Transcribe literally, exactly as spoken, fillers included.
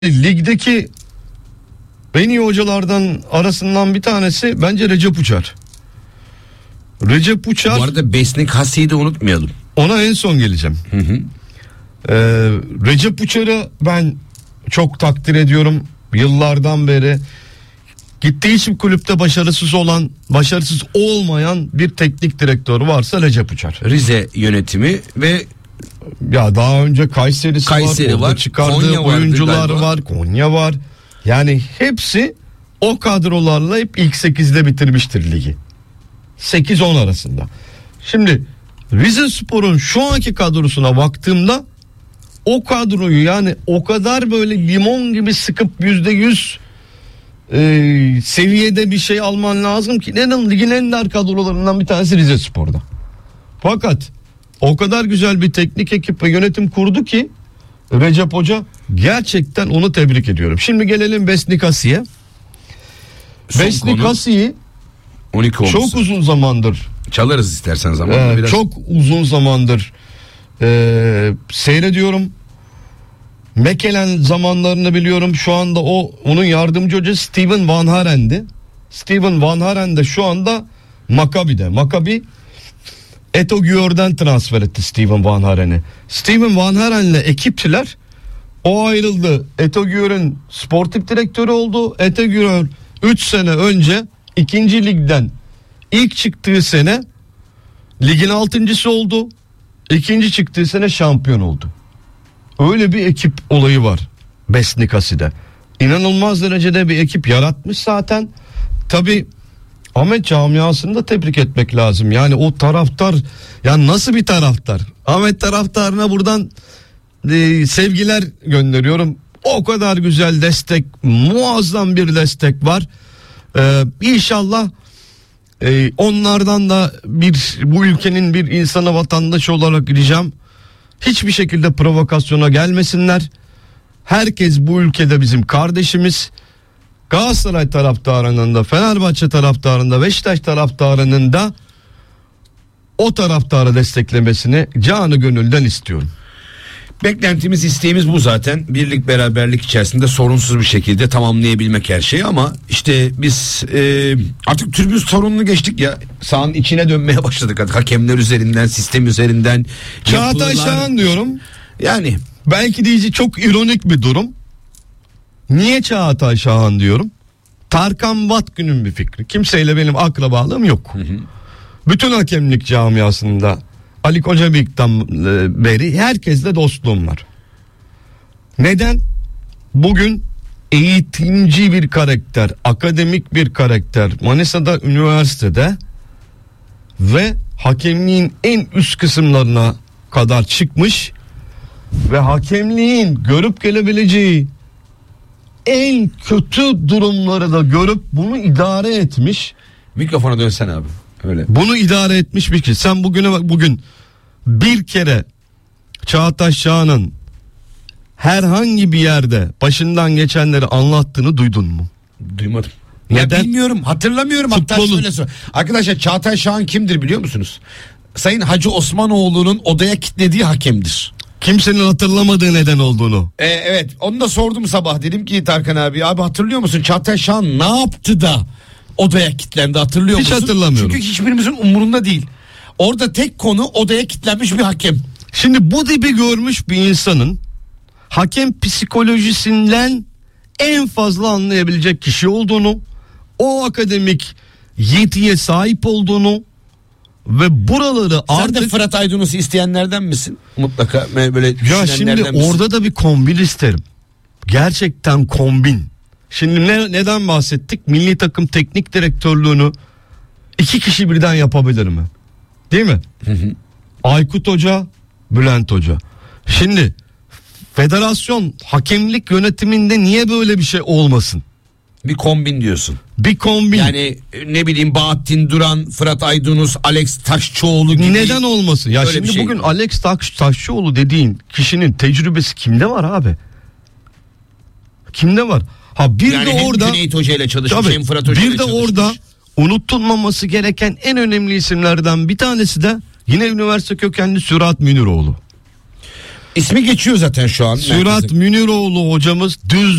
Ligdeki en iyi hocalardan arasından bir tanesi bence Recep Uçar. Recep Uçar. Bu arada Besnik Hasi'yi de unutmayalım. Ona en son geleceğim. Hı hı. Ee, Recep Uçar'ı ben çok takdir ediyorum. Yıllardan beri gittiği için kulüpte başarısız olan, başarısız olmayan bir teknik direktör varsa Recep Uçar. Rize yönetimi ve ya daha önce Kayseri'si Kayseri var, var, çıkardığı Konya oyuncular vardı var, Konya var. Yani hepsi o kadrolarla hep ilk sekizde bitirmiştir ligi. sekiz on arasında. Şimdi Rizespor'un şu anki kadrosuna baktığımda o kadroyu yani o kadar böyle limon gibi sıkıp yüzde yüz e, seviyede bir şey alman lazım ki. Neden? Ligin en dar kadrolarından bir tanesi Rizespor'da. Fakat o kadar güzel bir teknik ekip ve yönetim kurdu ki Recep Hoca, gerçekten onu tebrik ediyorum. Şimdi gelelim Besnik Hasi'ye. Besnik Hasi'yi çok uzun zamandır çalarız istersen zaman. Ee, biraz... Çok uzun zamandır e, seyrediyorum. Mekelen zamanlarını biliyorum. Şu anda o onun yardımcı hocası Steven Van Haren'di. Steven Van Haren de şu anda Maccabi'de. Maccabi Etogüyor'dan transfer etti Steven Van Haren'i. Steven Van Haren'le ekipçiler. O ayrıldı. Etogüyor'un sportif direktörü oldu. Etogüyor üç sene önce ikinci ligden ilk çıktığı sene ligin altıncısı oldu. İkinci çıktığı sene şampiyon oldu. Öyle bir ekip olayı var Besnik Hasi'de. İnanılmaz derecede bir ekip yaratmış zaten. Tabii Ahmet camiasını da tebrik etmek lazım. Yani o taraftar, yani nasıl bir taraftar? Ahmet taraftarına buradan e, sevgiler gönderiyorum. O kadar güzel destek, muazzam bir destek var. Ee, İnşallah e, onlardan da bir, bu ülkenin bir insana, vatandaşı olarak ricam, hiçbir şekilde provokasyona gelmesinler. Herkes bu ülkede bizim kardeşimiz. Galatasaray taraftarının da, Fenerbahçe taraftarının da, Beşiktaş taraftarının da o taraftarı desteklemesini canı gönülden istiyorum. Beklentimiz, isteğimiz bu zaten. Birlik beraberlik içerisinde sorunsuz bir şekilde tamamlayabilmek her şeyi, ama işte biz e, artık tribün sorununu geçtik ya. Sahanın içine dönmeye başladık artık. Hakemler üzerinden, sistem üzerinden. Çağatay Şahan diyorum. Yani belki diyeceği çok ironik bir durum. Niye Çağatay Şahan diyorum? Tarkan Batgün'ün bir fikri. Kimseyle benim akrabalığım yok. Hı hı. Bütün hakemlik camiasında Ali Kocabıyık'tan beri herkesle dostluğum var. Neden? Bugün eğitimci bir karakter, akademik bir karakter, Manisa'da üniversitede ve hakemliğin en üst kısımlarına kadar çıkmış ve hakemliğin görüp gelebileceği en kötü durumları da görüp bunu idare etmiş. Mikrofona dönsen abi. Öyle. Bunu idare etmiş bir kişi. Sen bugüne bak, bugün bir kere Çağatay Şahan'ın herhangi bir yerde başından geçenleri anlattığını duydun mu? Duymadım. Neden? Ya bilmiyorum, hatırlamıyorum. Futbolun... Hatta şöyle sor. Arkadaşlar, Çağatay Şahan kimdir biliyor musunuz? Sayın Hacı Osmanoğlu'nun odaya kilitlediği hakemdir. Kimsenin hatırlamadığı neden olduğunu. Ee, evet, onu da sordum sabah. Dedim ki Tarkan abi, abi hatırlıyor musun Çağatay Şahan ne yaptı da odaya kilitlendi, hatırlıyor Hiç musun? Hiç hatırlamıyorum. Çünkü hiçbirimizin umurunda değil. Orada tek konu odaya kilitlenmiş bir hakem. Şimdi bu dibi görmüş bir insanın hakem psikolojisinden en fazla anlayabilecek kişi olduğunu, o akademik yetiye sahip olduğunu ve buraları sen artık... de Fırat Aydınus'u isteyenlerden misin? Mutlaka böyle ya şimdi misin? Orada da bir kombin isterim. Gerçekten kombin. Şimdi ne, neden bahsettik? Milli takım teknik direktörlüğünü iki kişi birden yapabilir mi? Değil mi? Hı hı. Aykut Hoca, Bülent Hoca. Şimdi federasyon hakemlik yönetiminde niye böyle bir şey olmasın? Bir kombin diyorsun. Bir kombin. Yani ne bileyim, Bahattin Duran, Fırat Aydınus, Alex Taşçıoğlu gibi. Neden olmasın? Ya şimdi şey bugün mi? Alex Taş, Taşçıoğlu dediğin kişinin tecrübesi kimde var abi? Kimde var? Ha bir yani de hem orada Cüneyt Hoca ile çalışmış, tabii, hem Fırat Hoca ile bir de çalışmış. orada unutulmaması gereken en önemli isimlerden bir tanesi de yine üniversite kökenli Sürat Münirioğlu. İsmi geçiyor zaten şu an. Sürat merkezde. Münirioğlu hocamız düz